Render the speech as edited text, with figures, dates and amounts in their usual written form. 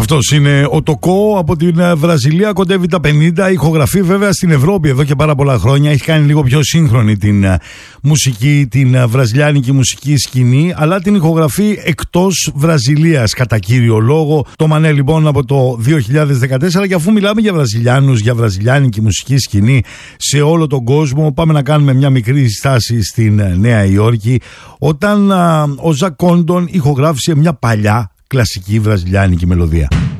Αυτός είναι ο Τοκό από την Βραζιλία, κοντεύει τα 50, ηχογραφεί βέβαια στην Ευρώπη εδώ και πάρα πολλά χρόνια, έχει κάνει λίγο πιο σύγχρονη την μουσική, την βραζιλιάνικη μουσική σκηνή, αλλά την ηχογραφεί εκτός Βραζιλίας κατά κύριο λόγο. Το Μανέ λοιπόν από το 2014, και αφού μιλάμε για Βραζιλιάνους, για βραζιλιάνικη μουσική σκηνή σε όλο τον κόσμο, πάμε να κάνουμε μια μικρή στάση στην Νέα Υόρκη, όταν ο Ζακ Κόντον ηχογράφησε μια παλιά κλασική βραζιλιάνικη μελωδία.